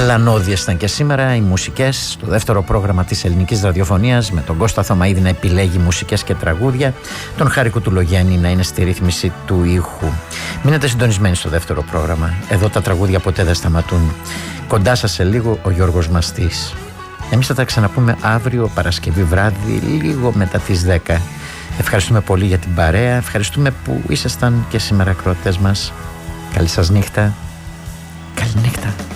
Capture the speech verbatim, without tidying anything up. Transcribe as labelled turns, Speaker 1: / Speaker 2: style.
Speaker 1: Κλανώδιες ήταν και σήμερα οι μουσικές στο δεύτερο πρόγραμμα της ελληνικής ραδιοφωνίας, με τον Κώστα Θωμαίδη να επιλέγει μουσικές και τραγούδια, τον Χάρη Κουτουλογέννη να είναι στη ρύθμιση του ήχου. Μείνετε συντονισμένοι στο δεύτερο πρόγραμμα. Εδώ τα τραγούδια ποτέ δεν σταματούν. Κοντά σας σε λίγο ο Γιώργος Μαστής. Εμείς θα τα ξαναπούμε αύριο Παρασκευή βράδυ, λίγο μετά τις δέκα. Ευχαριστούμε πολύ για την παρέα. Ευχαριστούμε που ήσασταν και σήμερα ακροατές μας. Καλή σας νύχτα. Καλή νύχτα.